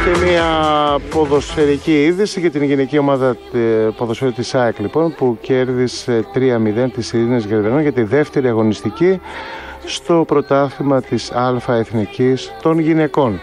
Και μια ποδοσφαιρική είδηση για την γενική ομάδα ποδοσφαίρου της ΑΕΚ, λοιπόν, που κέρδισε 3-0 τις Ειρήνες Γερβενών για τη δεύτερη αγωνιστική στο πρωτάθλημα της Α Εθνικής των γυναικών.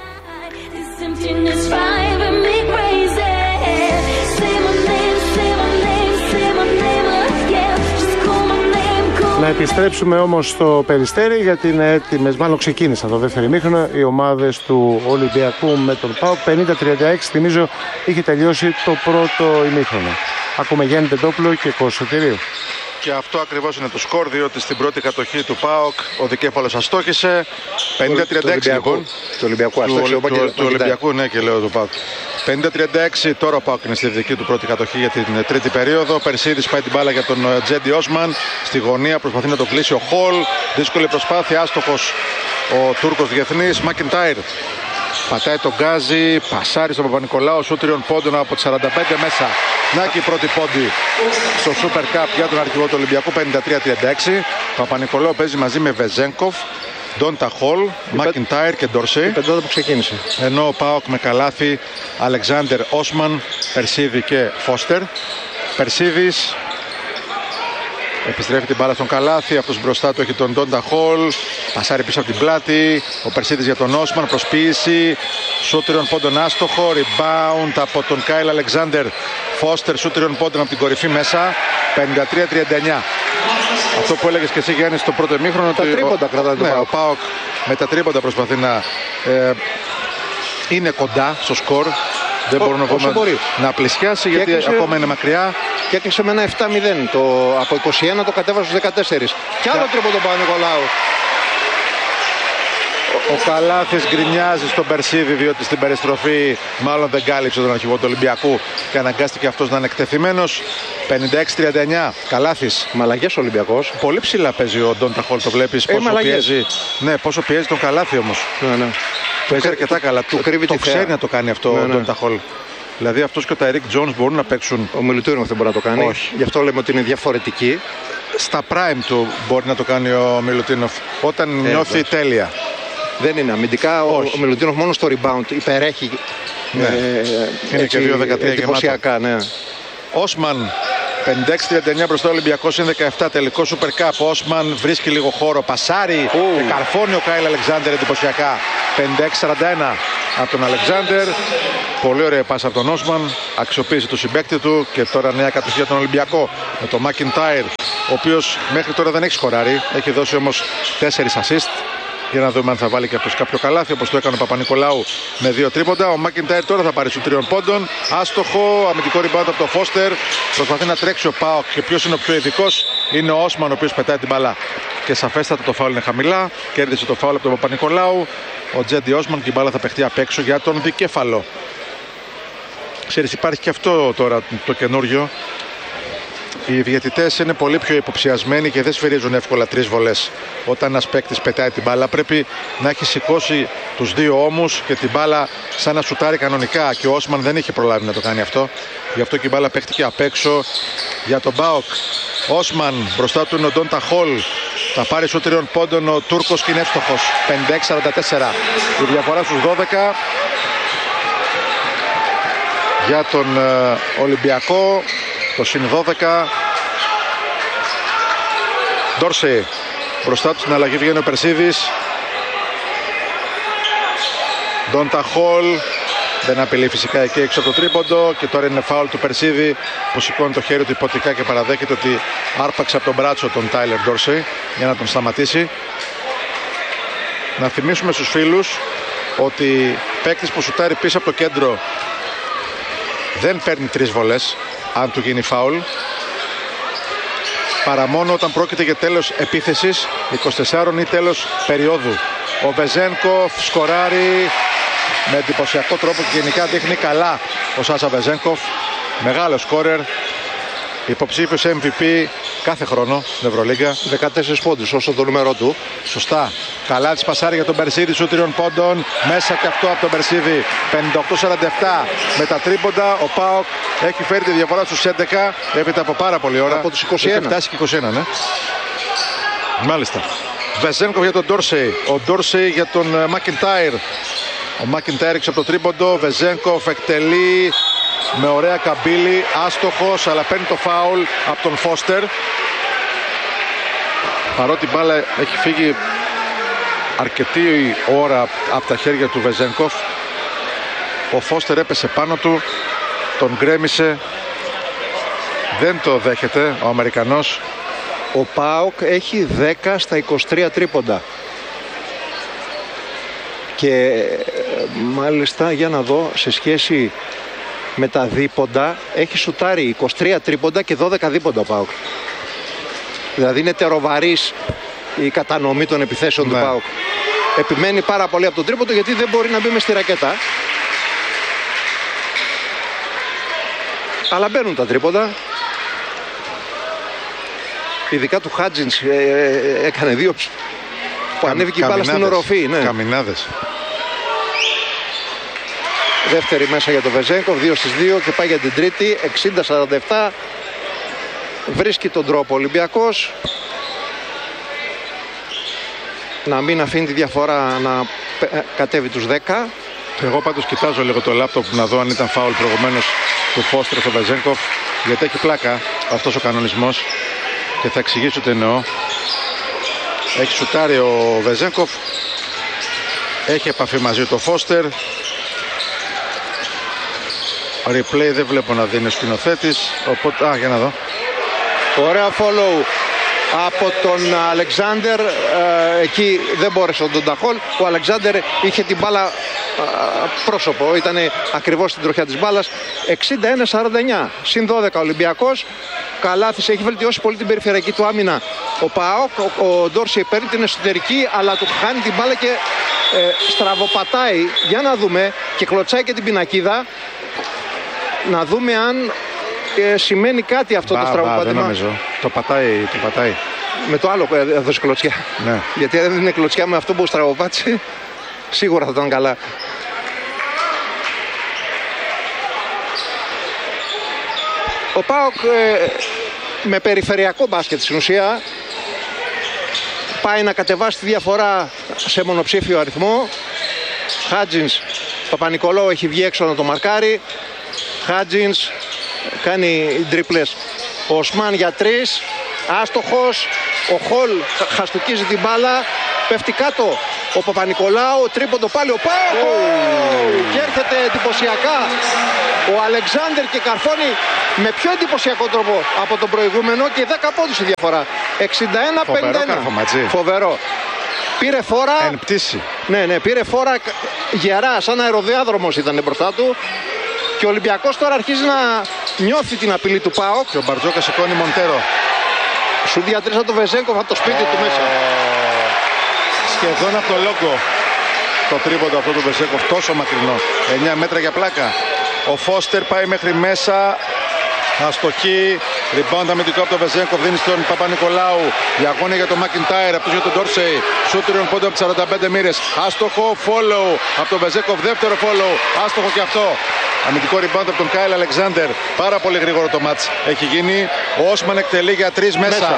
Να επιστρέψουμε όμως στο Περιστέρι, γιατί είναι έτοιμες, μάλλον ξεκίνησαν το δεύτερο ημίχρονο οι ομάδες του Ολυμπιακού με τον ΠΑΟΚ. 50-36, θυμίζω, είχε τελειώσει το πρώτο ημίχρονο. Ακούμε Γιάννη Πεντόπουλο και Κωνσταντινίου. Και αυτό ακριβώς είναι το σκορ, διότι στην πρώτη κατοχή του ΠΑΟΚ ο δικέφαλος αστόχησε. 50-36 λοιπόν. Του Ολυμπιακού αστόχησε. Του Ολυμπιακού, ναι, και λέω του ΠΑΟΚ. 50-36, τώρα ο ΠΑΟΚ είναι στη δική του πρώτη κατοχή για την τρίτη περίοδο. Περσίδης πάει την μπάλα για τον Τζέντι Όσμαν. Στη γωνία προσπαθεί να το κλείσει ο Χολ. Δύσκολη προσπάθεια, άστοχος ο Τούρκος διεθνής. Μακιντάιρ πατάει τον Γκάζι, πασάρι στον Παπα-Νικολάου, σούτ 3 πόντων από τις 45 μέσα. Να και η πρώτη πόντι στο Super Cup για τον αρχηγό του Ολυμπιακού. 53-36. Παπα-Νικολάου παίζει μαζί με Βεζένκοφ, Ντόντα Χολ, Μακιντάιρ και Ντορσέ. Η πεντάδα που ξεκίνησε. Ενώ ο ΠΑΟΚ με καλάθι Αλεξάνδερ Όσμαν, Περσίδη και Φώστερ. Περσίδης επιστρέφει την μπάλα στον καλάθι, αυτός μπροστά του έχει τον Ντόντα Χολ, πασάρει πίσω από την πλάτη, ο Περσίδης για τον Όσμαν, προσποίηση, σούτ 3 πόντων άστοχο, rebound από τον Κάιλ Αλεξάνδερ, Φώστερ, σούτ 3 πόντων από την κορυφή μέσα, 53-39. Αυτό που έλεγες και εσύ, Γιάννη, στο πρώτο ημίχρονο, τα τρίποντα κρατάει το ο ΠΑΟΚ με τα τρίποντα προσπαθεί να είναι κοντά στο σκορ. Δεν μπορούν ακόμα να πλησιάσει, γιατί ακόμα είναι μακριά. Και έκλεισε με ένα 7-0. Από 21 το κατέβασε στους 14. Κι άλλο τρίποντο Παπα-Νικολάου. Ο Καλάθης γκρινιάζει στον Περσίδη, διότι στην περιστροφή μάλλον δεν κάλυψε τον αρχηγό του Ολυμπιακού και αναγκάστηκε αυτός να είναι εκτεθειμένος. 56-39. Καλάθης. Μαλαγιές ο Ολυμπιακός. Πολύ ψηλά παίζει ο Ντόντα Χολ, το βλέπεις πόσο πιέζει. Ναι, πόσο πιέζει τον Καλάθη όμως. Ναι. Παίζει αρκετά καλά. Το ξέρει να το κάνει αυτό ο Ντόντα Χολ. Δηλαδή αυτός και ο Ταϊρίκ Τζόνς μπορούν να παίξουν. Ο Μιλουτίνοφ δεν μπορεί να το κάνει. Όχι. Γι' αυτό λέμε ότι είναι διαφορετική. Στα prime του μπορεί να το κάνει ο Μιλουτίνοφ. Όταν νιώθει τέλεια. Δεν είναι αμυντικά. Ο Μιλουτίνοφ μόνο στο rebound υπερέχει. Ναι. Είναι και 2-13 εντυπωσιακά, ναι. Όσμαν 56-39 μπροστά ο Ολυμπιακός, είναι 17, τελικό Super Cup. Όσμαν βρίσκει λίγο χώρο, πασάρι και καρφώνει ο Κάιλ Αλεξάνδερ εντυπωσιακά. 56-41 από τον Αλεξάνδερ. Πολύ ωραία πάσα από τον Όσμαν, αξιοποίησε το συμπαίκτη του και τώρα νέα κατοχή για τον Ολυμπιακό με τον Μακιντάιρ, ο οποίος μέχρι τώρα δεν έχει σκοράρει, έχει δώσει όμως 4 assist. Για να δούμε αν θα βάλει και αυτός κάποιο καλάθι, όπως το έκανε ο Παπα-Νικολάου με 2 τρίποντα. Ο Μακιντάιρ τώρα θα πάρει σου 3 πόντων. Άστοχο, αμυντικό rebound από τον Φώστερ. Προσπαθεί να τρέξει ο ΠΑΟΚ και ποιος είναι ο πιο ειδικός? Είναι ο Όσμαν, ο οποίος πετάει την μπάλα. Και σαφέστατα το φάουλ είναι χαμηλά. Κέρδισε το φάουλ από τον Παπα-Νικολάου. Ο Τζέντι Όσμαν και η μπάλα θα παιχτεί απ' έξω για τον δικέφαλο. Ξέρεις, υπάρχει και αυτό τώρα το καινούριο. Οι διαιτητές είναι πολύ πιο υποψιασμένοι και δεν σφυρίζουν εύκολα 3 βολές. Όταν ένας παίκτης πετάει την μπάλα, πρέπει να έχει σηκώσει τους 2 ώμους και την μπάλα σαν να σουτάρει κανονικά. Και ο Όσμαν δεν είχε προλάβει να το κάνει αυτό. Γι' αυτό και η μπάλα παίχτηκε απ' έξω για τον ΠΑΟΚ. Όσμαν, μπροστά του είναι ο Ντόντα Χολ. Θα πάρει σου 3 πόντων ο Τούρκος και είναι εύστοχος. 56-44. Η διαφορά στους 12 για τον Ολυμπιακό. Το συν 12. Ντόρσεϊ. Μπροστά του στην αλλαγή βγαίνει ο Περσίδης. Ντόντα Χολ. Δεν απειλεί φυσικά εκεί έξω από το τρίποντο. Και τώρα είναι φάουλ του Περσίδη που σηκώνει το χέρι του υποτικά και παραδέχεται ότι άρπαξε από τον μπράτσο τον Τάιλερ Ντόρσεϊ για να τον σταματήσει. Να θυμίσουμε στους φίλους ότι παίκτης που σουτάρει πίσω από το κέντρο δεν παίρνει 3 βολές αν του γίνει φάουλ, παρά μόνο όταν πρόκειται για τέλος επίθεσης 24 ή τέλος περίοδου. Ο Βεζένκοφ σκοράρει με εντυπωσιακό τρόπο και γενικά δείχνει καλά ο Σάσα Βεζένκοφ, μεγάλο σκόρερ, υποψήφιος MVP κάθε χρόνο στην Ευρωλίγκα. 14 πόντους όσο το νούμερο του. Σωστά. Καλά της πασάρει για τον Περσίδη, σου 3 πόντων. Μέσα και αυτό από τον Περσίδη. 58-47 με τα τρίποντα. Ο ΠΑΟΚ έχει φέρει τη διαφορά στους 11 έπειτα από πάρα πολλή ώρα. Από τους 21. Έχει φτάσει και 21, ναι. Μάλιστα. Βεζένκοφ για τον Ντόρσεϊ. Ο Ντόρσεϊ για τον Μακιντάιρ. Ο Μάκιντάιρ ρίξε από το τρίποντο. Βεζένκοφ εκτελεί με ωραία καμπύλη. Άστοχος, αλλά παίρνει το φάουλ από τον Φώστερ. Παρότι η μπάλα έχει φύγει αρκετή ώρα από τα χέρια του Βεζένκοφ, ο Φώστερ έπεσε πάνω του, τον γκρέμισε. Δεν το δέχεται ο Αμερικανός. Ο ΠΑΟΚ έχει 10 στα 23 τρίποντα. Και μάλιστα, για να δω, σε σχέση με τα δίποντα, έχει σουτάρει 23 τρίποντα και 12 δίποντα ο ΠΑΟΚ. Δηλαδή είναι τεροβαρής η κατανομή των επιθέσεων του ΠΑΟΚ. Επιμένει πάρα πολύ από το τρίποντο γιατί δεν μπορεί να μπει μες στη ρακέτα. Αλλά μπαίνουν τα τρίποντα. Ειδικά του Χάτζινς έκανε δύο που ανέβηκε η μπάλα στην οροφή. Ναι. Καμινάδες. Δεύτερη μέσα για τον Βεζένκοφ, 2 στις 2 και πάει για την τρίτη, 60-47. Βρίσκει τον τρόπο ο Ολυμπιακός να μην αφήνει τη διαφορά να κατέβει τους 10. Εγώ πάντως κοιτάζω λίγο το λάπτοπ να δω αν ήταν φάουλ προηγουμένως του Φώστερ στο Βεζένκοφ, γιατί έχει πλάκα αυτός ο κανονισμός και θα εξηγήσω τι εννοώ. Έχει σουτάρει ο Βεζένκοφ, έχει επαφή μαζί του Φώστερ. Replay δεν βλέπω να δίνει ο σκηνοθέτης, οπότε, για να δω. Ωραία follow από τον Αλεξάνδερ. Εκεί δεν μπόρεσε ο Ντονταχόλ. Ο Αλεξάνδερ είχε την μπάλα πρόσωπο, ήταν ακριβώς στην τροχιά της μπάλας. 61-49, συν 12 Ολυμπιακός. Καλάθης, έχει βελτιώσει πολύ την περιφερειακή του άμυνα ο ΠΑΟΚ. Ο Ντόρσεϊ παίρνει την εσωτερική, αλλά του χάνει την μπάλα και στραβοπατάει. Για να δούμε, και κλωτσάει και την πινακίδα. Να δούμε αν σημαίνει κάτι αυτό το στραβοπάτημα. Δεν νομίζω. Το πατάει. Με το άλλο που έδωσε κλωτσιά. Ναι. Γιατί αν δεν είναι κλωτσιά με αυτό που στραβοπάτησε, σίγουρα θα ήταν καλά. Ο ΠΑΟΚ με περιφερειακό μπάσκετ στην ουσία πάει να κατεβάσει τη διαφορά σε μονοψήφιο αριθμό. Χάτζινς, Παπα-Νικολάου έχει βγει έξω να το μαρκάρει. Χάτζινς κάνει τρίπλες. Ο Οσμάν για 3, άστοχος. Ο Χολ χαστουκίζει την μπάλα, πέφτει κάτω ο Παπα-Νικολάου, τρίποντο πάλι ο ΠΑΟΚ και έρχεται εντυπωσιακά ο Αλεξάνδερ και καρφώνει με πιο εντυπωσιακό τρόπο από τον προηγούμενο και 10 πόντους η διαφορά. 61-51. Φοβερό. Πήρε φόρα. Εν πτήση. Ναι, πήρε φόρα γερά, σαν αεροδιάδρομος ήταν μπροστά του. Και ο Ολυμπιακός τώρα αρχίζει να νιώθει την απειλή του ΠΑΟΚ. Και ο Μπαρτζόκα σηκώνει Μοντέρο. Σου διατρήσα το Βεζένκοφ από το σπίτι του μέσα. Σχεδόν από το λόγο το τρίποντο αυτό του Βεζένκοφ, τόσο μακρινό. 9 μέτρα για πλάκα. Ο Φώστερ πάει μέχρι μέσα. Αστοχή. Rebound αμυντικό από τον Βεζένκοφ, δίνει στον Παπα-Νικολάου. Διαγώνια για τον Μάκιντάιρ, αυτός για τον Ντόρσεϊ. Σούτριον πόντο από τις 45 μοίρες. Άστοχο, follow από τον Βεζένκοφ, δεύτερο follow. Άστοχο και αυτό. Αμυντικό rebound από τον Κάιλ Αλεξάνδερ. Πάρα πολύ γρήγορο το μάτς έχει γίνει. Ο Όσμαν εκτελεί για 3 μέσα.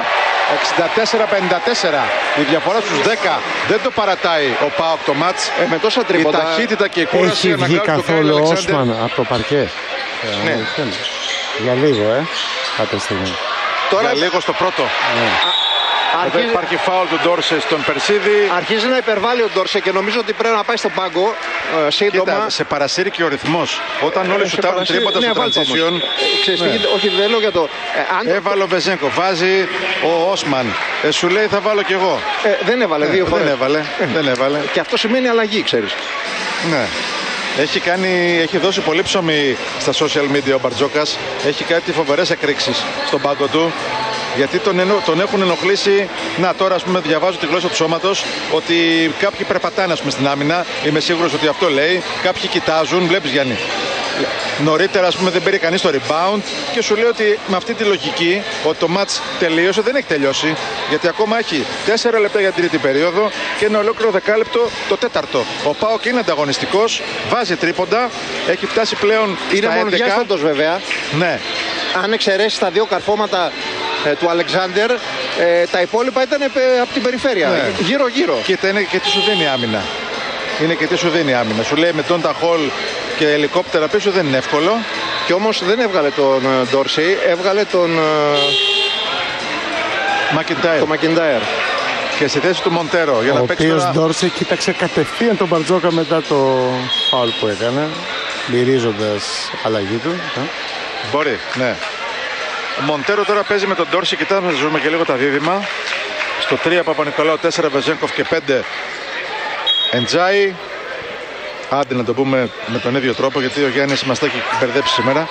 64-54. Η διαφορά στους 10. Δεν το παρατάει ο ΠΑΟΚ το μάτς. Με τόσα τρίποτα. Η ταχύτητα και η κούραση. Έχει βγει καθόλου ο Όσμαν από το παρκέ? Ναι. Για λίγο, κάποια στιγμή. Τώρα... Για λίγο στο πρώτο. Ναι. Εδώ υπάρχει φάουλ του Ντόρσε στον Περσίδη. Αρχίζει να υπερβάλλει ο Ντόρσε και νομίζω ότι πρέπει να πάει στον πάγκο σύντομα. Κοίτα, σε παρασύρει και ο ρυθμός. Όταν όλοι σουτάρουν τρίποτα στο transition. Όχι, δεν λέω για το... Έβαλε ο Βεζένκο, βάζει ο Όσμαν. Σου λέει θα βάλω κι εγώ. Δεν έβαλε δύο φορές. Δεν έβαλε. Και αυτό σημαίνει αλλαγή, ξέρεις. Ναι. Έχει δώσει πολύ ψωμί στα social media ο Μπαρτζόκας. Έχει κάτι φοβερές εκρήξεις στον πάγκο του. Γιατί τον έχουν ενοχλήσει. Να, τώρα ας πούμε διαβάζω τη γλώσσα του σώματος ότι κάποιοι περπατάνε στην άμυνα. Είμαι σίγουρος ότι αυτό λέει. Κάποιοι κοιτάζουν, βλέπεις Γιάννη. Νωρίτερα ας πούμε δεν πήρε κανείς το rebound και σου λέει ότι με αυτή τη λογική ότι το match τελείωσε, δεν έχει τελειώσει, γιατί ακόμα έχει 4 λεπτά για την τρίτη περίοδο και ένα ολόκληρο δεκάλεπτο το τέταρτο. Ο ΠΑΟΚ είναι ανταγωνιστικός, βάζει τρίποντα, έχει φτάσει πλέον είναι στα 11. Είναι μονοδιάστατος βέβαια. Ναι. Αν εξαιρέσεις τα δύο καρφώματα του Αλεξάνδερ, τα υπόλοιπα ήταν από την περιφέρεια, γύρω-γύρω. Και τι σου δίνει άμυνα. είναι και τι σου δίνει η άμυνα. Σου λέει με τον Ταχόλ και ελικόπτερα πίσω δεν είναι εύκολο. Και όμως δεν έβγαλε τον Ντόρσεϊ, έβγαλε τον Μακιντάιρ. Και στη θέση του Μοντέρο. Για ο να παίξει οποίος τώρα... Ντόρσεϊ κοίταξε κατευθείαν τον Μπαρτζόκα μετά το φάουλ που έκανε, μυρίζοντας αλλαγή του. Μπορεί, ναι. Ο Μοντέρο τώρα παίζει με τον Ντόρσεϊ. Κοιτάμε, ζούμε και λίγο τα δίδυμα. Στο 3 Παπα-Νικολάου, 4 Βεζένκοφ και 5 Εντζάι. Άντε να το πούμε με τον ίδιο τρόπο, γιατί ο Γιάννης μας τα έχει μπερδέψει σήμερα.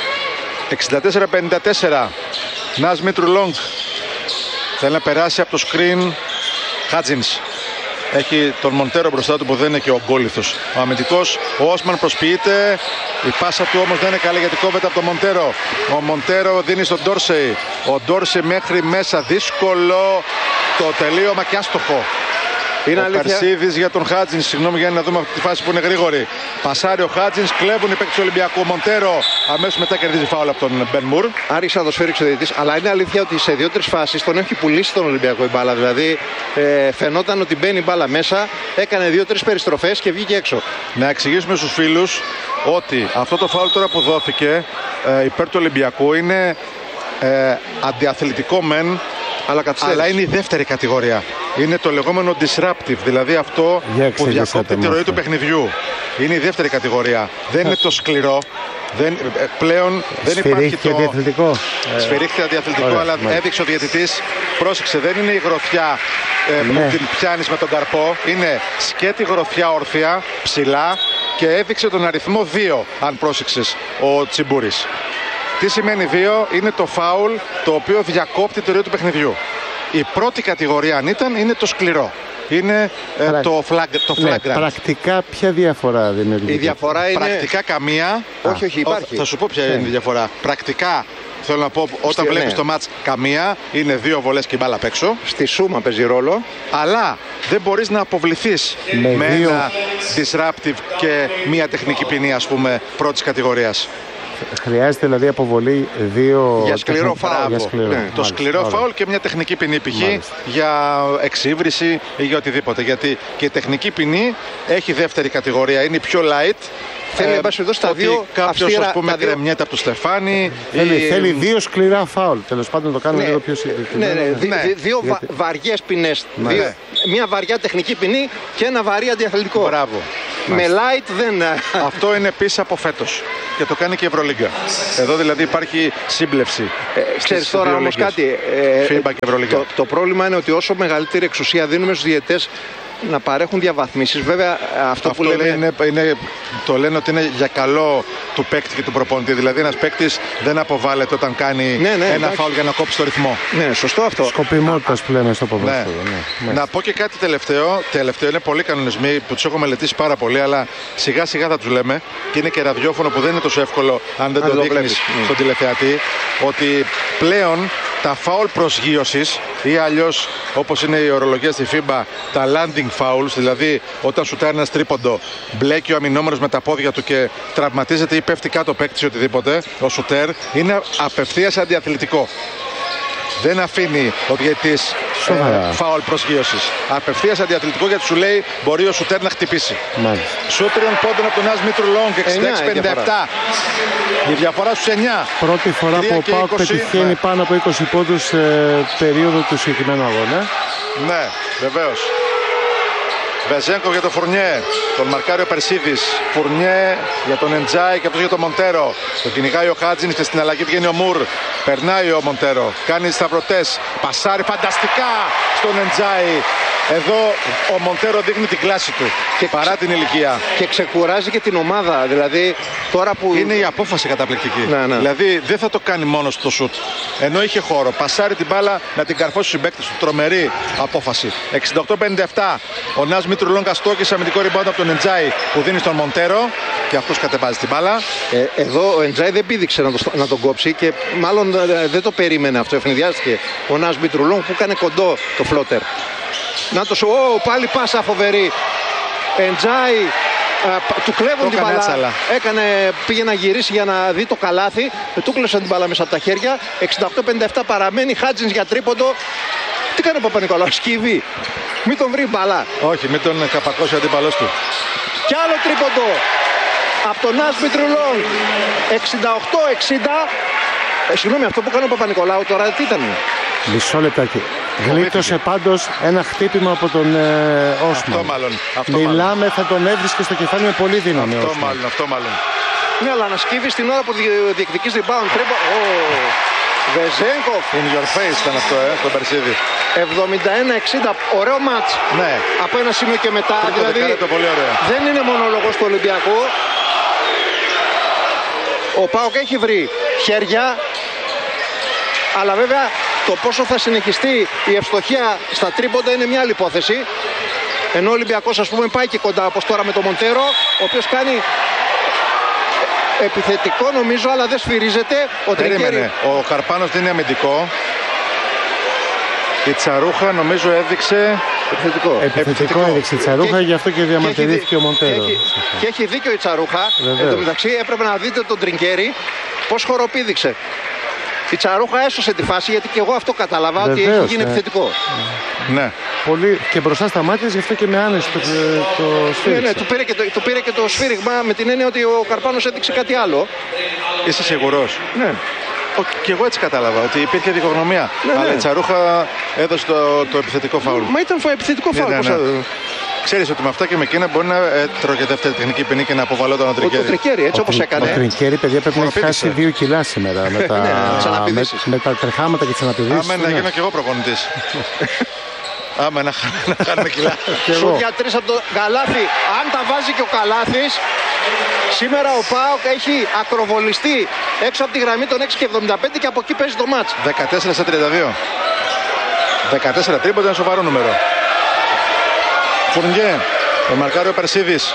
64-54. Νας Μήτρου-Λόγκ θέλει να περάσει από το screen. Χάτζινς έχει τον Μοντέρο μπροστά του που δεν είναι και ο γκόλιθος. Ο αμυντικός, ο Όσμαν προσποιείται. Η πάσα του όμως δεν είναι καλή γιατί κόβεται από τον Μοντέρο. Ο Μοντέρο δίνει στον Ντόρσεϊ. Ο Ντόρσεϊ μέχρι μέσα, δύσκολο το τελείωμα και άστοχο. Είναι ο Περσίδης για τον Χάτζινς. Συγγνώμη Γιάννη, να δούμε αυτή τη φάση που είναι γρήγορη. Πασάρει ο Χάτζινς, κλέβουν οι παίκτες του Ολυμπιακού. Μοντέρο αμέσως μετά κερδίζει φάουλ από τον Μπεν Μουρ. Άρχισε να το σφίριξει ο διαιτητής, αλλά είναι αλήθεια ότι σε 2-3 φάσεις τον έχει πουλήσει τον Ολυμπιακό η μπάλα. Δηλαδή φαινόταν ότι μπαίνει η μπάλα μέσα, έκανε 2-3 περιστροφές και βγήκε έξω. Να εξηγήσουμε στους φίλους ότι αυτό το φάουλ τώρα που δόθηκε υπέρ του Ολυμπιακού είναι αντιαθλητικό μεν, αλλά είναι η δεύτερη κατηγορία. Είναι το λεγόμενο disruptive, δηλαδή αυτό που διακόπτει τη ροή του παιχνιδιού. Είναι η δεύτερη κατηγορία. Δεν είναι το σκληρό. Πλέον δεν υπάρχει το... Διαθλητικό. Σφυρίχθηκε διαθλητικό, αλλά έδειξε ο διαιτητής. Πρόσεξε, δεν είναι η γροθιά που την πιάνεις με τον καρπό. Είναι σκέτη γροθιά όρθια, ψηλά και έδειξε τον αριθμό 2, αν πρόσεξες, ο Τσιμπούρης. Τι σημαίνει 2? Είναι το φάουλ το οποίο διακόπτει τη ροή του παιχνιδιού. Η πρώτη κατηγορία, αν ήταν, είναι το σκληρό. Είναι το flagrant. Πρακτικά ποια διαφορά δημιουργείται? Η διαφορά είναι... Πρακτικά καμία. Όχι, υπάρχει. Θα σου πω ποια είναι η διαφορά. Πρακτικά, θέλω να πω, όταν βλέπεις το μάτς, καμία. Είναι 2 βολές και η μπάλα απ' έξω. Στη σούμα παίζει ρόλο. Αλλά δεν μπορείς να αποβληθείς με ένα disruptive και μία τεχνική ποινή, ας πούμε, πρώτης κατηγορίας. Χρειάζεται δηλαδή αποβολή 2 για σκληρό φάουλ. Το σκληρό φάουλ και μια τεχνική ποινή π.χ. για εξύβριση ή για οτιδήποτε. Γιατί και η τεχνική ποινή έχει δεύτερη κατηγορία, είναι πιο light. Θέλει να πάσει εδώ στα 2. Κάποιος, ας πούμε, κρεμιέται από το Στεφάνι. Θέλει 2 σκληρά φάουλ. Τέλος πάντων, το κάνουμε λίγο πιο συγκεκριμένα. Δύο βαριές ποινές. Μια βαριά τεχνική ποινή και ένα βαρύ αντιαθλητικό. Μπράβο. Με light δεν. Αυτό είναι επίσης από φέτος. Και το κάνει και η Ευρωλίγκα. Εδώ δηλαδή υπάρχει σύμπλευση. Ξέρεις τώρα όμως κάτι. Το πρόβλημα είναι ότι όσο μεγαλύτερη εξουσία δίνουμε στους διαιτητές να παρέχουν διαβαθμίσεις. Βέβαια αυτό που λέμε... το λένε ότι είναι για καλό του παίκτη και του προπονητή. Δηλαδή ένας παίκτης δεν αποβάλλεται όταν κάνει ένα φάουλ για να κόψει το ρυθμό. Ναι, σωστό αυτό. Σκοπιμότητας που λέμε στο ποδόσφαιρο. Να πω και κάτι τελευταίο. Είναι πολλοί κανονισμοί που τους έχω μελετήσει πάρα πολύ, αλλά σιγά σιγά θα τους λέμε. Και είναι και ραδιόφωνο που δεν είναι τόσο εύκολο αν δεν το δείχνεις στον τηλεθεατή. Ότι πλέον τα φάουλ προσγείωσης ή αλλιώς όπως είναι η ορολογία στη FIBA, τα landing fouls, δηλαδή όταν σουτάρει ένας τρίποντο, μπλέκει ο αμυνόμενος με τα πόδια του και τραυματίζεται ή πέφτει κάτω παίκτης ή οτιδήποτε, ο σουτέρ είναι απευθείας αντιαθλητικό. Δεν αφήνει ο διαιτητής φάουλ προσγείωσης. Απευθείας αντιαθλητικό, γιατί σου λέει μπορεί ο σουτέρ να χτυπήσει. Σουτ 3 πόντων από τον Νας Μήτρου-Λόγκ, 66-57. Η διαφορά στους 9. Πρώτη φορά που ο ΠΑΟΚ πετυχαίνει πάνω από 20 πόντους σε περίοδο του συγκεκριμένου αγώνα. Ναι, βεβαίως. Βεζένκοφ για τον Φουρνιέ, τον μαρκάρει ο Περσίδης. Φουρνιέ για τον Εντζάι και αυτός για τον Μοντέρο. Το κυνηγάει ο Χάτζινς και στην αλλαγή βγαίνει ο Μουρ. Περνάει ο Μοντέρο, κάνει σταυρωτές, πασάρει φανταστικά στον Εντζάι. Εδώ ο Μοντέρο δείχνει την κλάση του και παρά την ηλικία. Και ξεκουράζει και την ομάδα. Δηλαδή τώρα που είναι η απόφαση καταπληκτική. Δηλαδή δεν θα το κάνει μόνος το σουτ. Ενώ είχε χώρο, πασάρει την μπάλα να την καρφώσει στους συμπαίκτες του. Τρομερή απόφαση. 68-57. Ο Νας Μήτρου-Λόγκ αστόχησε αμυντικό rebound από τον Εντζάι που δίνει στον Μοντέρο και αυτός κατεβάζει την μπάλα. Εδώ ο Εντζάι δεν πήδηξε να τον κόψει και μάλλον δεν το περίμενε αυτό. Ευνηδιάστηκε ο Νας Μήτρου-Λόγκ που έκανε κοντό το φλότερ. Να το σου, πάλι πάσα φοβερή. Εντζάι, του κλέβουν την μπάλα. Πήγε να γυρίσει για να δει το καλάθι. Του κλέψαν την μπάλα μέσα από τα χέρια. 68-57 παραμένει. Χάτζινς για τρίποντο. Τι κάνει ο Παπα-Νικολάου, σκύβει. Μην τον βρει μπαλά. Όχι, μην τον καπακώσει ο αντίπαλός του. Κι άλλο τρίποντο από τον Άσμι Τρουλόν. 68-60. Συγγνώμη, αυτό που κάνει ο Παπα-Νικολάου τώρα τι ήταν? Μισό λεπτάκι. Γλίτωσε πάντως ένα χτύπημα από τον Όσμαν. Αυτό μάλλον. Μιλάμε, θα τον έβρισκε στο κεφάλι με πολύ δύναμη. Αυτό μάλλον. Ναι, αλλά να σκύβει στην ώρα που διεκδικείς rebound. Βεζέγκοφ. In your face ήταν αυτό, τον Περσίδη. 71-60. Ωραίο μάτς. Ναι. Από ένα σημείο και μετά. Δηλαδή πολύ ωραίο. δεν είναι μονόλογος του Ολυμπιακού. Ο ΠΑΟΚ έχει βρει χέρια. Αλλά βέβαια το πόσο θα συνεχιστεί η ευστοχία στα τρίποντα είναι μια άλλη υπόθεση. Ενώ ο Ολυμπιακός, ας πούμε, πάει και κοντά όπως τώρα με τον Μοντέρο, ο οποίος κάνει επιθετικό νομίζω, αλλά δεν σφυρίζεται. Ο Τρικέρι. Ο Καρπάνος δίνει αμυντικό. Η Τσαρούχα νομίζω έδειξε επιθετικό έδειξε η Τσαρούχα, γι' αυτό και διαμαρτυρήθηκε ο Μοντέρο. Και έχει δίκιο η Τσαρούχα. Εν τω μεταξύ έπρεπε να δείτε τον Τρικέρι πώς χοροπήδηξε. Η Τσαρούχα έσωσε τη φάση, γιατί και εγώ αυτό κατάλαβα. Βεβαίως, ότι έχει γίνει επιθετικό. Ναι. Πολύ και μπροστά στα μάτια, γι' αυτό και με άνεση το σφύριγμα. Ναι, του πήρε και το σφύριγμα με την έννοια ότι ο Καρπάνος έδειξε κάτι άλλο. Είσαι σίγουρος? Ναι. Και εγώ έτσι κατάλαβα, ότι υπήρχε δικογνωμία. Ναι, αλλά η Τσαρούχα έδωσε το επιθετικό φάουλ. Μα ήταν επιθετικό φάουλ. Ναι. Ξέρεις ότι με αυτά και με εκείνα μπορεί να τρώγε δεύτερη τεχνική ποινή και να αποβαλόταν ο Τρικέρι. Ο Τρικέρι, έτσι όπως έκανε. Ο Τρικέρι, παιδιά, πρέπει να έχει χάσει 2 κιλά σήμερα με τα τρεχάματα και τις αναπηδήσεις. Άμα να γίνω κι εγώ προπονητής. Άμα να χάνουμε κιλά. Σούτια 3 από το Καλάθι. Αν τα βάζει και ο Καλάθης, σήμερα ο ΠΑΟΚ έχει ακροβολιστεί έξω από τη γραμμή των 6,75 και από εκεί παίζει το μάτς. 14-32. 14 τρίποντα, είναι σοβαρό νούμερο. Φουρνιέ, τον μαρκάρει ο Περσίδης.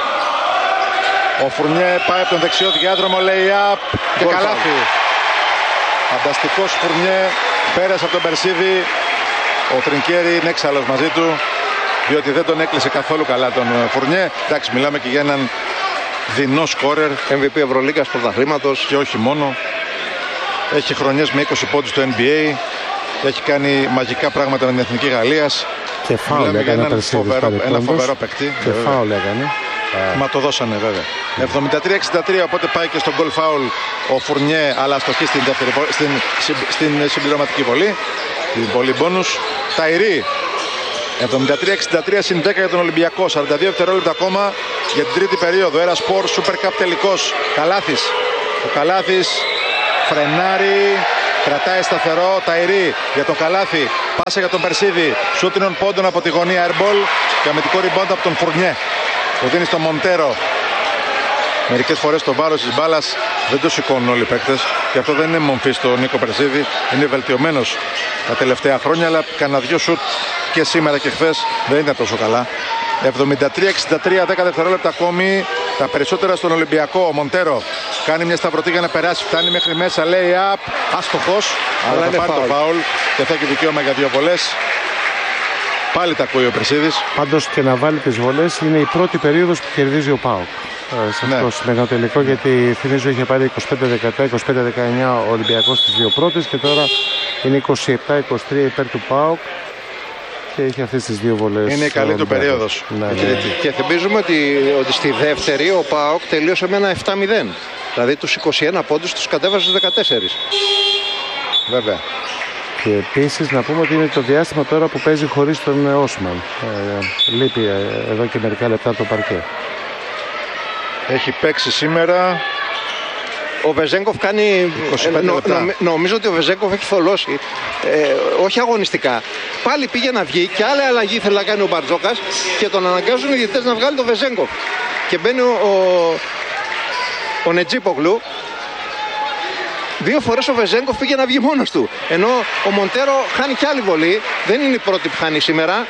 Ο Φουρνιέ πάει από τον δεξιό διάδρομο, λέει up και καλάθι. Φανταστικός Φουρνιέ, πέρασε από τον Περσίδη. Ο Τρινκέρι είναι έξαλλος μαζί του, διότι δεν τον έκλεισε καθόλου καλά τον Φουρνιέ. Εντάξει, μιλάμε και για έναν δεινό σκόρερ. MVP Ευρωλίγκας πρωταθλήματος. Και όχι μόνο. Έχει χρονιές με 20 πόντους στο NBA. Έχει κάνει μαγικά πράγματα με την Εθνική Γαλλίας. Και φάουλ έκανε ένα φοβερό παικτή. Και φάουλ έκανε. Μα το δώσανε βέβαια. 73-63, οπότε πάει και στον goal foul ο Φουρνιέ, αλλά αστοχή στην συμπληρωματική βολή. Την βολή μπόνους. Ταϊρή. 73-63 συν 10 για τον Ολυμπιακό. 42 δευτερόλεπτα ακόμα για την τρίτη περίοδο. Ένα σπορ Super Cup τελικός. Καλάθης. Ο Καλάθης φρενάρει. Κρατάει σταθερό. Ταϊρή για τον Καλάθη. Πάσα για τον Περσίδη. Σούτινων πόντων από τη γωνία airball. Και αμυντικό rebound από τον Φουρνιέ, που δίνει στο Μοντέρο. Μερικές φορές το βάρος της μπάλας δεν το σηκώνουν όλοι οι παίκτες. Και αυτό δεν είναι μομφή στο Νίκο Περσίδη. Είναι βελτιωμένος τα τελευταία χρόνια, αλλά κανένα δυο σουτ και σήμερα και χθες δεν ήταν τόσο καλά. 73-63, 10 δευτερόλεπτα ακόμη. Τα περισσότερα στον Ολυμπιακό. Ο Μοντέρο κάνει μια σταυρωτή για να περάσει. Φτάνει μέχρι μέσα, λέει up. Άστοχος. Αλλά θα πάρει το φάουλ και θα έχει δικαίωμα για 2 βολές. Πάλι τα ακούει ο Περσίδης. Πάντως και να βάλει τις βολές είναι η πρώτη περίοδος που κερδίζει ο ΠΑΟΚ. Σε αυτό το σημερινό τελικό, γιατί θυμίζω είχε πάρει 25-17, 25-19 ο Ολυμπιακός στις 2 πρώτες και τώρα είναι 27-23 υπέρ του ΠΑΟΚ και έχει αυτές τις 2 βολές. Είναι η καλή του περίοδος. Ναι. Και θυμίζουμε ότι στη δεύτερη ο ΠΑΟΚ τελείωσε με ένα 7-0. Δηλαδή τους 21 πόντους τους κατέβασε στους 14. Βέβαια. Και επίσης να πούμε ότι είναι το διάστημα τώρα που παίζει χωρίς τον Όσμαν. Λείπει εδώ και μερικά λεπτά το παρκέ. Έχει παίξει σήμερα. Ο Βεζέγκοφ κάνει. Νομίζω ότι ο Βεζέγκοφ έχει θολώσει. Όχι αγωνιστικά. Πάλι πήγε να βγει και άλλη αλλαγή θέλει να κάνει ο Μπαρτζόκας και τον αναγκάζουν οι διαιτητές να βγάλει τον Βεζέγκοφ. Και μπαίνει ο Νετζίπογλου. 2 φορές ο Βεζέγκοφ πήγε να βγει μόνος του. Ενώ ο Μοντέρο χάνει κι άλλη βολή. Δεν είναι η πρώτη που χάνει σήμερα.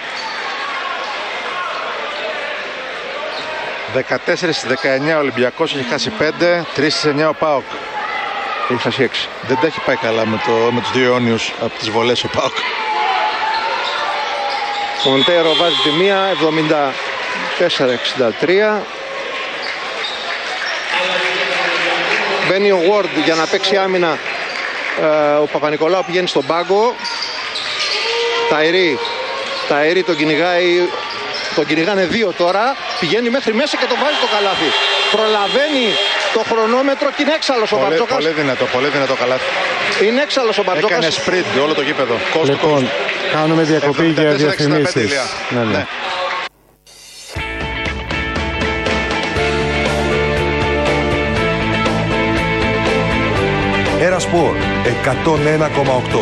14-19 ο Ολυμπιακός, έχει χάσει 5, 3-9 ο ΠΑΟΚ. Έχει χάσει 6. Δεν τα έχει πάει καλά με τους 2 αιώνιους από τις βολές ο ΠΑΟΚ. Ο Μοντέρο βάζει τη μία, 74-63. Μπαίνει ο Ward για να παίξει άμυνα. Ο Παπα-Νικολάου πηγαίνει στον πάγκο. Ταερί τον κυνηγάει. Τον κυνηγάνε δύο τώρα. Πηγαίνει μέχρι μέσα και τον βάζει το καλάθι. Προλαβαίνει το χρονόμετρο και είναι έξαλλος ο Μπαρτζόκας. Πολύ δυνατό καλάθι. Είναι έξαλλος ο Μπαρτζόκας. Έκανε σπριντ όλο το γήπεδο. Λοιπόν, κάνουμε διακοπή για διαφημίσεις. Ναι. Ερασπορ 101,8.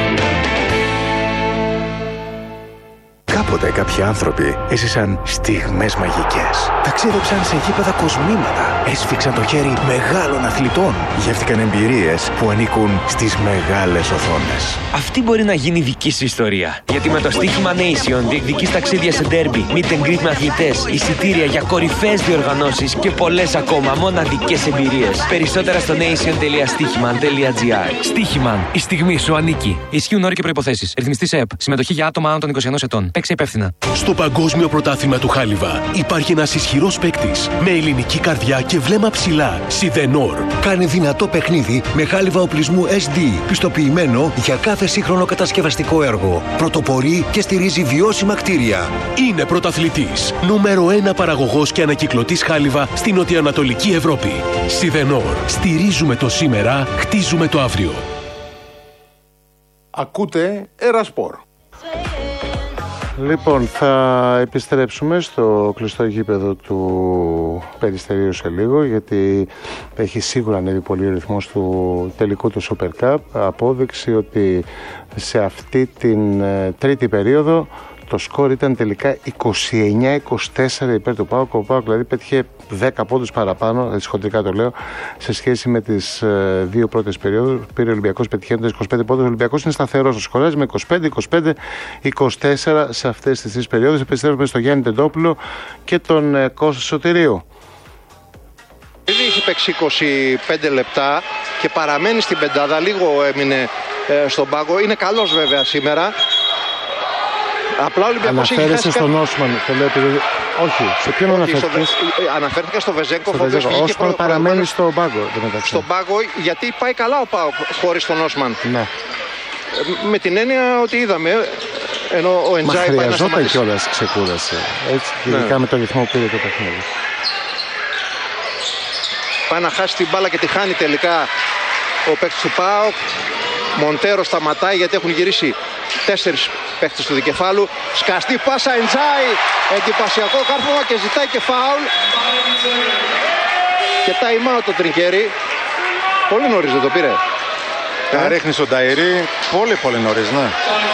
Κάποτε κάποιοι άνθρωποι έζησαν στιγμές μαγικές. Ταξίδεψαν σε γήπεδα κοσμήματα. Έσφιξαν το χέρι μεγάλων αθλητών. Γεύτηκαν εμπειρίες που ανήκουν στις μεγάλες οθόνες. Αυτή μπορεί να γίνει δική σου ιστορία. Γιατί με το στοίχημα Nation διεκδικείς ταξίδια σε ντέρμπι, meet and greet με αθλητές, εισιτήρια για κορυφαίες διοργανώσεις και πολλές ακόμα μοναδικές εμπειρίες. Περισσότερα στο nation.stichiman.gr. Στοίχημαν. Η στιγμή σου ανήκει. Ισχύουν όροι και προϋποθέσεις. Ρυθμιστής ΕΕΠ. Συμμετοχή για άτομα άνω των 21 ετών. Παίξε υπεύθυνα. Στο Παγκόσμιο Πρωτάθλημα του Χάλιβα υπάρχει ένας ισχυρός παίκτης με ελληνική καρδιά και βλέμμα ψηλά. Σιδενόρ. Κάνει δυνατό παιχνίδι με χάλιβα οπλισμού SD, πιστοποιημένο για κάθε σύγχρονο κατασκευαστικό έργο. Πρωτοπορεί και στηρίζει βιώσιμα κτίρια. Είναι πρωταθλητής. Νούμερο 1 παραγωγός και ανακυκλωτής χάλιβα στην νοτιοανατολική Ευρώπη. Σιδενόρ. Στηρίζουμε το σήμερα, χτίζουμε το αύριο. Ακούτε Ερασπορ. Λοιπόν, θα επιστρέψουμε στο κλειστό γήπεδο του Περιστερίου σε λίγο, γιατί έχει σίγουρα ανέβει πολύ ο ρυθμός του τελικού του Super Cup. Απόδειξη ότι σε αυτή την τρίτη περίοδο το σκορ ήταν τελικά 29-24 υπέρ του ΠΑΟΚ. Ο ΠΑΟΚ δηλαδή πέτυχε 10 πόντους παραπάνω, σχοντρικά το λέω, σε σχέση με τις δύο πρώτες περίοδους. Πήρε ο Ολυμπιακός πετυχαίνοντας 25 πόντους. Ο Ολυμπιακός είναι σταθερός στο σκοράζ με 25-24 σε αυτές τις τρεις περίοδους. Επιστρέφουμε στο Γιάννη Τεντόπουλο και τον Κώστα Σωτηρίου. Ήδη έχει παίξει 25 λεπτά και παραμένει στην πεντάδα. Λίγο έμεινε στον πάγκο. Είναι καλός βέβαια σήμερα. Απλά ο Ολυμπιακός έχει χάσει. Στον Όσμαν, το λέω επειδή... Όχι, σε ποιον αναφέρθηκες? Αναφέρθηκα στο Βεζέγκοφ. Ο Όσμαν παραμένει στον πάγκο. Στον πάγκο, γιατί πάει καλά ο ΠΑΟΚ χωρίς τον Όσμαν. Ναι. Με την έννοια ότι είδαμε, ενώ ο Εντζάι πάει να σταματήσει. Χρειαζόταν κιόλας ξεκούραση. Έτσι, ειδικά με το ρυθμό που πήρε το παιχνίδι. Πάει να χάσει την μπάλα και τη χάνει τελικά ο παίκτης του ΠΑΟΚ. Μοντέρο σταματάει γιατί έχουν γυρίσει 4 παίκτες του δικεφάλου. Σκαστή πάσα Εντζάι. Εντυπωσιακό κάρφωμα και ζητάει και φάουλ. Και time out το Τρινκέρι. Πολύ νωρίς δεν το πήρε. Τα ρίχνει στον Ταηρή. Πολύ νωρίς, ναι.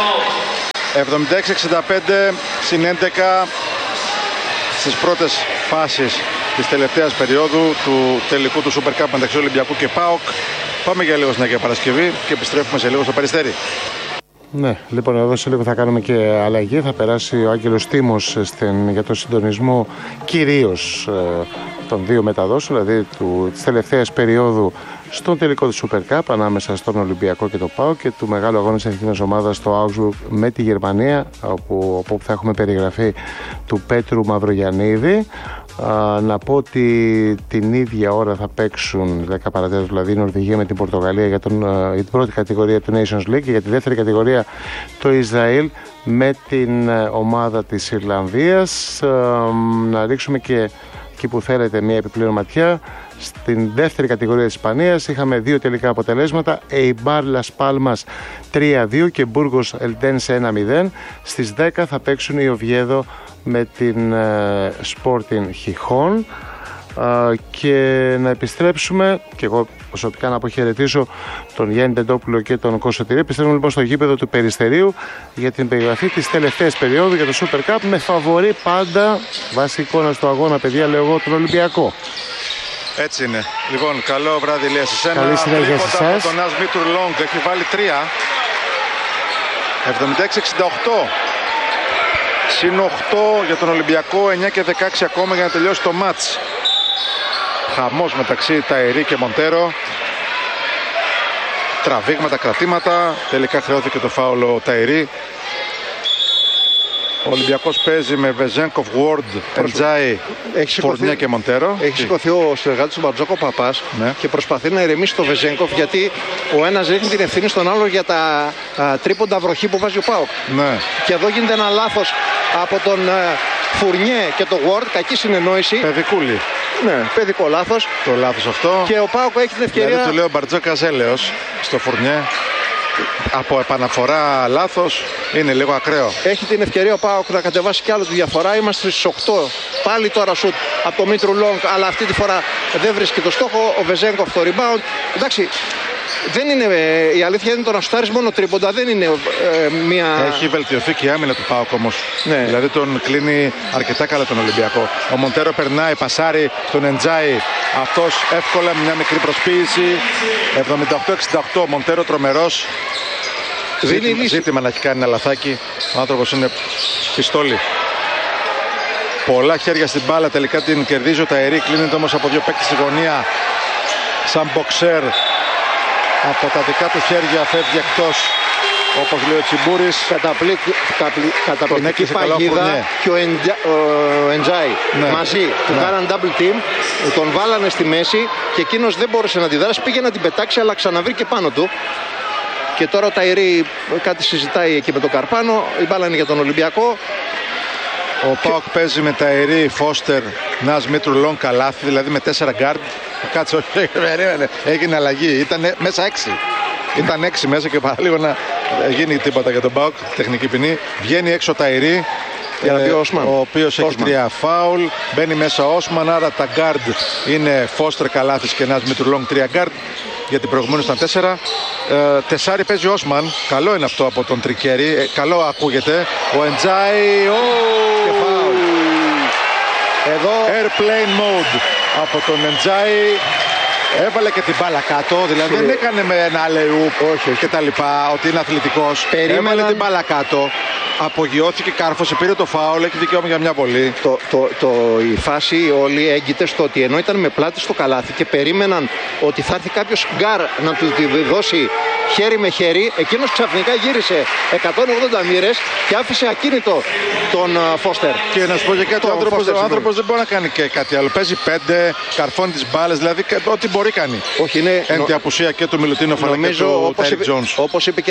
76-65 συν 11 στις πρώτες φάσεις της τελευταίας περίοδου του τελικού του Super Cup μεταξύ Ολυμπιακού και ΠΑΟΚ. Πάμε για λίγο στην Αγία Παρασκευή και επιστρέφουμε σε λίγο στο Περιστέρι. Ναι, λοιπόν, εδώ σε λίγο θα κάνουμε και αλλαγή. Θα περάσει ο Άγγελος Τίμος για το συντονισμό κυρίως των δύο μεταδόσεων, δηλαδή της τελευταίας περίοδου στον τελικό του Super Cup ανάμεσα στον Ολυμπιακό και το ΠΑΟΚ και του μεγάλου αγώνα της εθνικής ομάδας στο Augsburg με τη Γερμανία, όπου θα έχουμε περιγραφή του Πέτρου Μαυρογιαννίδη. Να πω ότι την ίδια ώρα θα παίξουν 10 παρατέταρτο, δηλαδή η Νορβηγία με την Πορτογαλία για την πρώτη κατηγορία του Nations League και για τη δεύτερη κατηγορία το Ισραήλ με την ομάδα της Ιρλανδίας. Να ρίξουμε και εκεί που θέλετε μια επιπλέον ματιά. Στην δεύτερη κατηγορία της Ισπανίας είχαμε δύο τελικά αποτελέσματα. Eibar Las Palmas 3-2 και Burgos Eldense 1-0. Στις 10 θα παίξουν η Οβιέδο με την Sporting Gijón. Και να επιστρέψουμε και εγώ προσωπικά να αποχαιρετήσω τον Γιάννη Τεντόπουλο και τον Κώστα Σωτηρίου. Επιστρέφουμε λοιπόν στο γήπεδο του Περιστερίου για την περιγραφή της τελευταίας περίοδου για το Super Cup με φαβορί πάντα βάσει εικόνα του αγώνα, παιδιά, λέω εγώ, τον Ολυμπιακό. Έτσι είναι. Λοιπόν, καλό βράδυ, Ηλία, σε σένα. Καλή συνέχεια σε εσάς. Τον Ασμίτουρ Λόγκ έχει βάλει 3. 76-68. Συν 8 για τον Ολυμπιακό, 9 και 16 ακόμα για να τελειώσει το μάτς. Χαμός μεταξύ Ταηρή και Μοντέρο. Τραβήγματα, κρατήματα. Τελικά χρεώθηκε το φάουλο Ταηρή. Ο Ολυμπιακός παίζει με Βεζένκοφ, Ward, Εντζάι, Φορνιέ και Μοντέρο. Έχει σηκωθεί ο συνεργάτης του Μπαρτζόκο Παπάς, ναι, και προσπαθεί να ηρεμήσει το Βεζένκοφ, γιατί ο ένας ρίχνει την ευθύνη στον άλλο για τα τρίποντα βροχή που βάζει ο ΠΑΟΚ. Ναι. Και εδώ γίνεται ένα λάθος από τον Φουρνιέ και τον Ward, κακή συνεννόηση. Παιδικούλη. Ναι, παιδικό λάθος. Το λάθος αυτό. Και ο ΠΑΟΚ έχει την ευκαιρία. Δηλαδή του λέω Μπαρτζόκας έλεος στο Φουρνιέ. Από επαναφορά λάθος είναι λίγο ακραίο. Έχει την ευκαιρία ο ΠΑΟΚ να κατεβάσει κι άλλο τη διαφορά. Είμαστε στις 8. Πάλι τώρα σουτ από το Μήτρου Λόγκ, αλλά αυτή τη φορά δεν βρίσκει το στόχο. Ο Βεζένκοφ το rebound. Εντάξει, δεν είναι, η αλήθεια είναι το να σουτάρεις μόνο τρίποντα, δεν είναι μια... Έχει βελτιωθεί και η άμυνα του ΠΑΟΚ όμως. Ναι. Δηλαδή τον κλείνει αρκετά καλά τον Ολυμπιακό. Ο Μοντέρο περνάει, πασάρει τον Εντζάι. Αυτός εύκολα με μια μικρή προσποίηση. 78-68, Μοντέρο τρομερός. Ζήτημα να έχει κάνει ένα λαθάκι. Ο άνθρωπος είναι πιστόλι. Πολλά χέρια στην μπάλα, τελικά την κερδίζει ο Ταερή. Κλείνεται όμως από δύο παίκτες στη γωνία. Σαν μποξέρ. Από τα δικά του χέρια φεύγει εκτός, όπως λέει ο Τσιμπούρης. Καταπληκτική παγίδα και ο Εντζάι, ναι, μαζί του κάναν double team, τον βάλανε στη μέση και εκείνος δεν μπόρεσε να αντιδράσει, πήγε να την πετάξει αλλά ξαναβρήκε πάνω του. Και τώρα ο Ταϊρή κάτι συζητάει εκεί με τον Καρπάνο, η μπάλα είναι για τον Ολυμπιακό. Ο ΠΑΟΚ παίζει με Ταϊρή, Φώστερ, Νας, Μήτρου, Λόγκ, Καλάθι, δηλαδή με 4 γκάρντ. Κάτσε, όχι, έγινε αλλαγή, ήταν μέσα 6. Ήταν 6 μέσα και παραλίγο να γίνει τίποτα για τον ΠΑΟΚ, τεχνική ποινή. Βγαίνει έξω ο Ταϊρή, ο οποίος έχει 3 φάουλ. Μπαίνει μέσα ο Όσμαν, άρα τα γκάρντ είναι Φώστερ, Καλάθης και Νας, Μήτρου, Λόγκ, 3 γκάρντ. Γιατί προηγουμένως ήταν 4. Τεσάρι παίζει ο Όσμαν. Καλό είναι αυτό από τον Τρικέρι. Καλό ακούγεται. Ο Εντζάι. Και φάουλ. Εδώ airplane mode από τον Εντζάι. Έβαλε και την μπάλα κάτω. Δηλαδή δεν έκανε με ένα αλεούπ και τα λοιπά. Ότι είναι αθλητικός. Έβαλε την μπάλα κάτω. Απογειώθηκε, κάρφωσε, πήρε το φάουλ. Έχει δικαίωμα για μια βολή. Η φάση όλοι έγκυται στο ότι ενώ ήταν με πλάτη στο καλάθι και περίμεναν ότι θα έρθει κάποιος γκάρ να του δώσει χέρι με χέρι, εκείνος ξαφνικά γύρισε 180 μοίρες και άφησε ακίνητο τον Φώστερ. Και να σου πω και κάτι, ο άνθρωπος δεν μπορεί να κάνει και κάτι άλλο. Παίζει 5, καρφώνει τις μπάλες, δηλαδή ό,τι μπορεί κάνει. Όχι, είναι εν τη απουσία και του Μιλουτίνοφ αλλά και του Τάιρικ Τζόνς. Όπως είπε και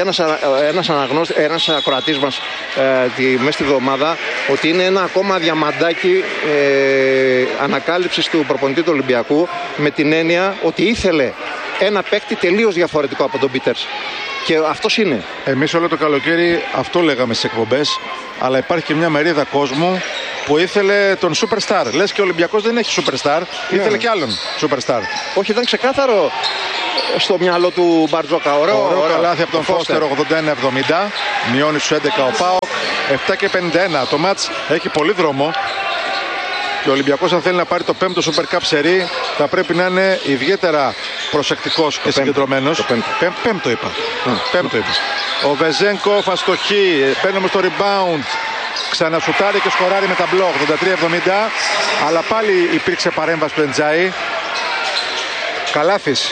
ένας ακροατής μας μέσα στη εβδομάδα, ότι είναι ένα ακόμα διαμαντάκι ανακάλυψης του προπονητή του Ολυμπιακού, με την έννοια ότι ήθελε ένα παίκτη τελείως διαφορετικό από τον Πίτερς. Και αυτός είναι. Εμείς όλο το καλοκαίρι αυτό λέγαμε στις εκπομπές, αλλά υπάρχει και μια μερίδα κόσμου που ήθελε τον Superstar. Λες και ο Ολυμπιακός δεν έχει Superstar, ήθελε και άλλον Superstar. Όχι, ήταν ξεκάθαρο στο μυαλό του Μπαρτζόκα. Ωραίο καλάθι από τον Φώστερ, 81-70. Μειώνει στους 11 ο ΠΑΟΚ. 7 και 51. Το μάτς έχει πολύ δρόμο. Και ο Ολυμπιακός, αν θέλει να πάρει το 5ο Super Cup σερί, θα πρέπει να είναι ιδιαίτερα προσεκτικός και συγκεντρωμένος. Πέμπτο είπα. Ο Βεζένκοφ αστοχή, παίρνει όμως το rebound. Ξανασουτάρει και σκοράρει με ταμπλό, 83-70. Αλλά πάλι υπήρξε παρέμβαση του Εντζάι. Καλάθης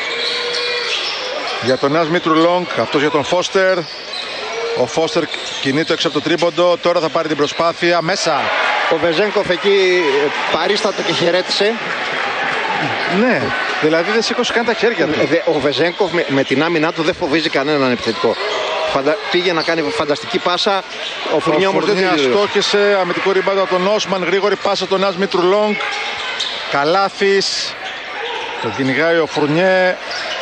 για τον Νας Μήτρου Λόγκ, αυτός για τον Φώστερ. Ο Φώστερ κινείται έξω από το τρίποντο, τώρα θα πάρει την προσπάθεια μέσα. Ο Βεζένκοφ εκεί παρίστατο και χαιρέτησε. Ναι, δηλαδή δεν σήκωσε καν τα χέρια του. Ο Βεζένκοφ με την άμυνά του δεν φοβίζει κανέναν επιθετικό. Πήγε να κάνει φανταστική πάσα. Ο Φουρνιέ όμως δεν στόχισε. Αμυντικό ριμπάουντ από τον Όσμαν. Γρήγορη πάσα τον Νας Μήτρου Λόγκ. Καλάθης. Το κυνηγάει ο Φουρνιέ.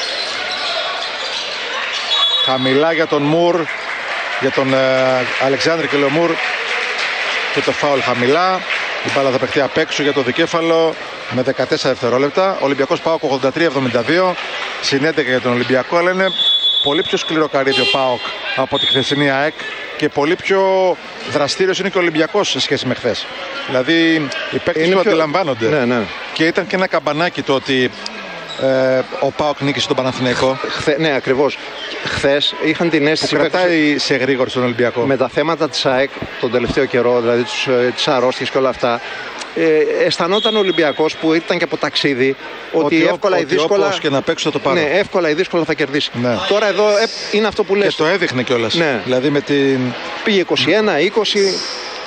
Χαμηλά για τον Μουρ. Για τον Αλεξάνδρη και Λεμούρ. Και το φάουλ χαμηλά. Η μπάλα θα παιχτεί απ' έξω για το δικέφαλο με 14 δευτερόλεπτα. Ολυμπιακός ΠΑΟΚ 83-72. Συνέντεκα για τον Ολυμπιακό, αλλά είναι πολύ πιο σκληρό καρύδι ο ΠΑΟΚ από τη χθεσινή ΑΕΚ και πολύ πιο δραστήριος είναι και ο Ολυμπιακός σε σχέση με χθες. Δηλαδή οι παίκτες του αντιλαμβάνονται. Ναι. Και ήταν και ένα καμπανάκι το ότι ο ΠΑΟΚ νίκησε τον Παναθηναϊκό. Ναι, ακριβώς. Χθες είχαν την αίσθηση που κρατάει σε γρήγορο στον Ολυμπιακό. Με τα θέματα της ΑΕΚ τον τελευταίο καιρό, δηλαδή τις αρρώστιες και όλα αυτά. Αισθανόταν ο Ολυμπιακός που ήταν και από ταξίδι ότι εύκολα ή δύσκολα. Όπως και να παίξει θα το πάρει. Ναι, εύκολα ή δύσκολα θα κερδίσει. Ναι. Τώρα εδώ είναι αυτό που λες. Και το έδειχνε κιόλας. Ναι. Δηλαδή με την. Πήγε 21-20.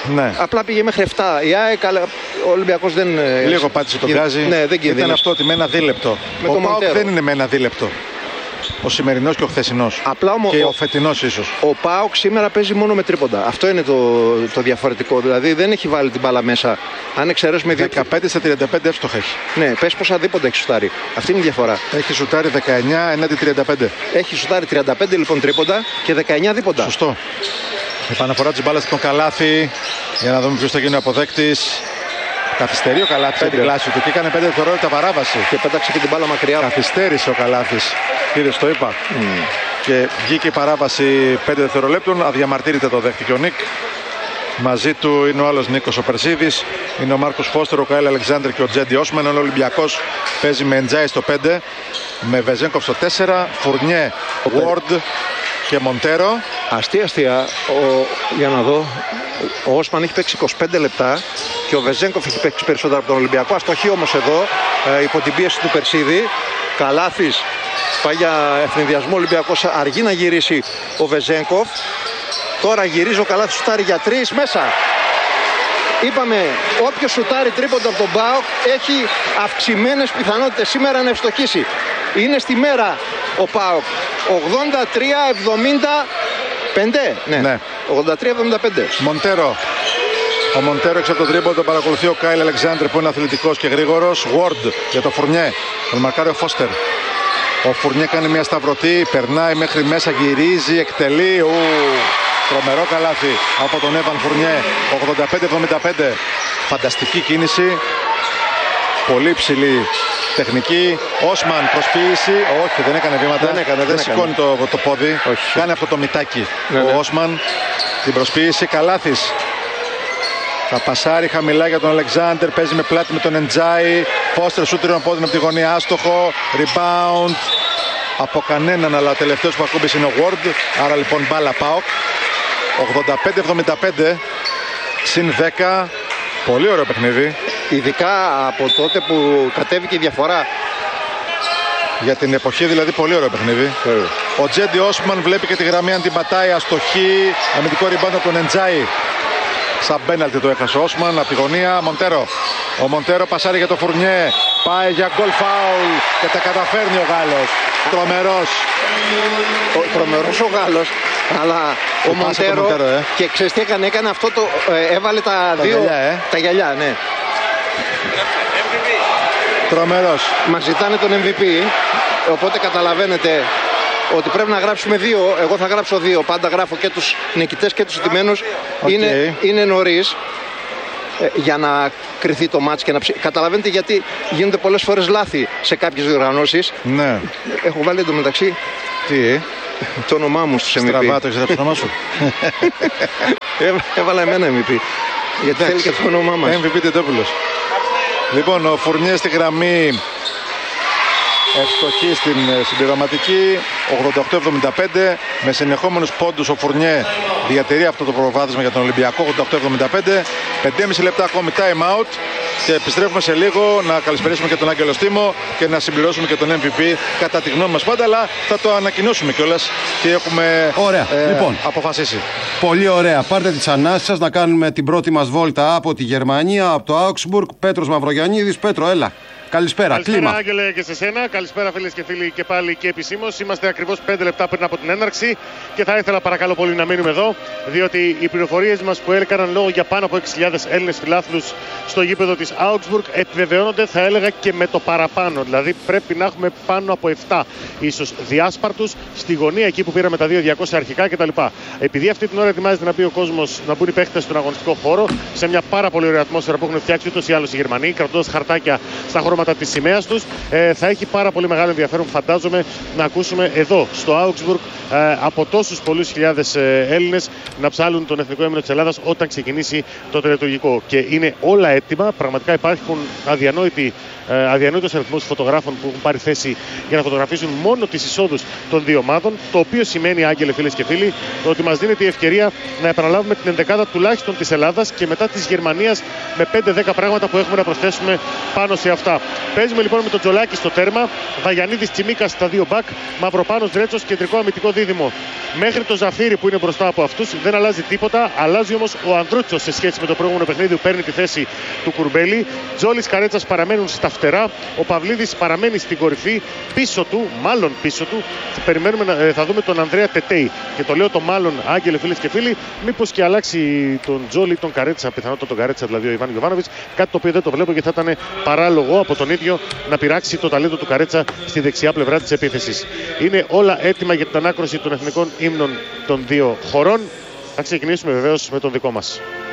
Ναι. Απλά πήγε μέχρι 7. Η ΑΕΚ, ο Ολυμπιακός δεν. Λίγο πάτησε τον γκάζι. Ναι, δεν κινδύνευσε. Ήταν αυτό ότι με ένα δίλεπτο. Με ο το ΠΑΟΚ Μοντέρο. δεν είναι με ένα δίλεπτο. Ο σημερινός και ο χθεσινός. Απλά και ο φετινός ίσως. Ο ΠΑΟΚ σήμερα παίζει μόνο με τρίποντα. Αυτό είναι το διαφορετικό. Δηλαδή δεν έχει βάλει την μπάλα μέσα. Αν εξαιρέσουμε 15 στα 35 εύστοχα έχει. Ναι, πες πόσα δίποτα έχει σουτάρει. Αυτή είναι η διαφορά. Έχει σουτάρει 19 έναντι 35. Έχει σουτάρει 35 λοιπόν τρίποντα και 19 δίποτα. Σωστό. Επαναφορά της μπάλας στον Καλάθι. Για να δούμε ποιος θα γίνει ο αποδέκτης. Καθυστερεί ο Καλάθης την κλάση του και έκανε 5 δευτερόλεπτα παράβαση. Και πέταξε και την μπάλα μακριά. Καθυστέρησε ο Καλάθης. Είδες, το είπα. Και βγήκε η παράβαση 5 δευτερολέπτων. Αδιαμαρτύρητα το δέχτηκε ο Νίκ. Μαζί του είναι ο άλλος Νίκος ο Περσίδης. Είναι ο Μάρκος Φώστερ, ο Κάιλ Αλεξάνδρ και ο Τζέντι Όσμεν. Ο Ολυμπιακός παίζει με Εντζάι στο 5. Με Βεζένκοφ στο 4. Φουρνιέ, Ward και Μοντέρο. Αστεία, για να δω. Ο Όσμαν έχει παίξει 25 λεπτά και ο Βεζένκοφ έχει παίξει περισσότερο από τον Ολυμπιακό. Αστοχή όμως εδώ, υπό την πίεση του Περσίδη. Καλάθης πάει για ευνηδιασμό. Ολυμπιακός αργεί να γυρίσει ο Βεζένκοφ. Τώρα γυρίζει ο Καλάθης, σουτάρει για 3 μέσα. Είπαμε, όποιος σουτάρει τρίποντα από τον ΠΑΟΚ έχει αυξημένες πιθανότητες σήμερα να ευστοχίσει. Είναι στη μέρα ο ΠΑΟΚ. 83-75. Ναι. 83-75. Μοντέρο. Ο Μοντέρο έξω από τον τρίποντο τον παρακολουθεί ο Κάιλ Αλεξάνδρ που είναι αθλητικός και γρήγορος. Ward για το Φουρνιέ. Τον μαρκάρει ο Φώστερ. Ο Φουρνιέ κάνει μια σταυρωτή, περνάει μέχρι μέσα, γυρίζει, εκτελεί. Τρομερό καλάθι από τον Έβαν Φουρνιέ. 85-75. Φανταστική κίνηση. Πολύ ψηλή τεχνική. Όσμαν προσποίηση. Όχι, δεν έκανε βήματα. Δεν σηκώνει το πόδι. Όχι. Κάνει αυτό το μητάκι. Ναι. Ο Όσμαν την προσποίηση. Καλάθης. Θα πασάρει χαμηλά για τον Αλεξάνδρ. Παίζει με πλάτη με τον Εντζάι. Φώστερ σούτριον πόδι από τη γωνία. Άστοχο. Rebound. Από κανέναν, αλλά ο τελευταίος που ακούμπησε είναι ο Ward. Άρα λοιπόν μπάλα ΠΑΟΚ. 85-75. Συν 10. Πολύ ωραίο παιχνίδι. Ειδικά από τότε που κατέβηκε η διαφορά. Για την εποχή δηλαδή πολύ ωραίο παιχνίδι. Ο Τζέντι Όσμαν βλέπει και τη γραμμή αν την πατάει. Αστοχή. Αμυντικό ριμπάουντ από τον Εντζάι. Σαν πέναλτι το έχασε ο Όσμαν από τη γωνία. Μοντέρο. Ο Μοντέρο πασάρει για το Φουρνιέ. Πάει για γκολ φάουλ και τα καταφέρνει ο Γάλλος. Τρομερός. Τρομερός ο Γάλλος. Αλλά ο Μοντέρο. Και ξέρεις τι έκανε, αυτό το. Έβαλε τα δύο. Γυαλιά, τα γυαλιά, ναι. Τρομερός. Μας ζητάνε τον MVP. Οπότε καταλαβαίνετε ότι πρέπει να γράψουμε 2. Εγώ θα γράψω 2. Πάντα γράφω και τους νικητές και τους ηττημένους. Είναι νωρίς για να κριθεί το μάτς και να καταλαβαίνετε γιατί γίνονται πολλές φορές λάθη σε κάποιες διοργανώσεις. Ναι. Έχω βάλει εντωμεταξύ το όνομά μου στους MVP. Στραβά το έχεις γράψει το όνομά σου. Έβαλα εμένα MVP. Γιατί θέλει και το όνομά μας. MVP Τετόπουλος. Λοιπόν, ο Φουρνιέ στη γραμμή. Ευστοχή στην συμπληρωματική. 88-75. Με συνεχόμενους πόντους ο Φουρνιέ διατηρεί αυτό το προβάδισμα για τον Ολυμπιακό. 88-75. 5,5 λεπτά ακόμη time out. Και επιστρέφουμε σε λίγο να καλησπερίσουμε και τον Άγγελο Στίμο και να συμπληρώσουμε και τον MVP κατά τη γνώμη μας πάντα. Αλλά θα το ανακοινώσουμε κιόλας τι έχουμε λοιπόν, αποφασίσει. Πολύ ωραία. Πάρτε τις ανάσεις σας να κάνουμε την πρώτη μας βόλτα από τη Γερμανία, από το Augsburg. Πέτρος Μαυρογιαννίδης. Πέτρο, έλα. Καλησπέρα, κλίμα. Άγγελε, και σε σένα. Καλησπέρα, φίλες και φίλοι, και πάλι και επισήμως. Είμαστε ακριβώς 5 λεπτά πριν από την έναρξη και θα ήθελα παρακαλώ πολύ να μείνουμε εδώ, διότι οι πληροφορίες μας που έκαναν λόγο για πάνω από 6.000 Έλληνες φιλάθλους στο γήπεδο της Augsburg επιβεβαιώνονται, θα έλεγα, και με το παραπάνω. Δηλαδή πρέπει να έχουμε πάνω από 7 ίσως διάσπαρτους στη γωνία εκεί που πήραμε τα 2.200 αρχικά κτλ. Επειδή αυτή την ώρα ετοιμάζεται να μπει ο κόσμος, να μπουν οι παίχτες στον αγωνιστικό χώρο, σε μια πάρα πολύ ωραία ατμόσφαιρα που έχουν φτιάξει ούτως ή άλλως οι Γερμανοί, κρατώντας χαρτάκια στα χρώματα της σημαίας τους, θα έχει πάρα πολύ μεγάλο ενδιαφέρον, φαντάζομαι, να ακούσουμε εδώ στο Augsburg από τόσους πολλούς χιλιάδες Έλληνες να ψάλουν τον εθνικό ύμνο της Ελλάδας όταν ξεκινήσει το τελετουργικό. Και είναι όλα έτοιμα. Πραγματικά υπάρχουν αδιανόητος αριθμός φωτογράφων που έχουν πάρει θέση για να φωτογραφίσουν μόνο τις εισόδους των δύο ομάδων. Το οποίο σημαίνει, Άγγελε, φίλες και φίλοι, ότι μας δίνεται η ευκαιρία να επαναλάβουμε την ενδεκάδα τουλάχιστον της Ελλάδας και μετά της Γερμανίας με 5-10 πράγματα που έχουμε να προσθέσουμε πάνω σε αυτά. Παίζουμε λοιπόν με τον Τζολάκη στο τέρμα, Βαγιανίδης Τσιμίκας στα 2 μπακ, Μαυροπάνος Δρέτσος κεντρικό αμυντικό δίδυμο. Μέχρι το Ζαφύρι που είναι μπροστά από αυτούς δεν αλλάζει τίποτα. Αλλάζει όμως ο Ανδρούτσος σε σχέση με το προηγούμενο παιχνίδι που παίρνει τη θέση του Κουρμπέλη. Τζόλης, Καρέτσας παραμένουν στα φτερά. Ο Παυλίδης παραμένει στην κορυφή. Πίσω του, μάλλον πίσω του, θα δούμε τον Ανδρέα Τετέι. Και το λέω το μάλλον, Άγγελε, φίλες και φίλοι, μήπως και αλλάξει τον Τζόλη, τον Καρέτσα, πιθανότατα τον Καρέτσα δηλαδή ο Ιβάν Γιοβάνοβιτς. Κάτι το οποίο δεν το βλέπω και θα ήταν παράλογο από τον ίδιο να πειράξει το ταλέντο του Καρέτσα στη δεξιά πλευρά της επίθεσης. Είναι όλα έτοιμα για την ανάκρωση των εθνικών ύμνων των δύο χωρών. Θα ξεκινήσουμε βεβαίως με τον δικό μας.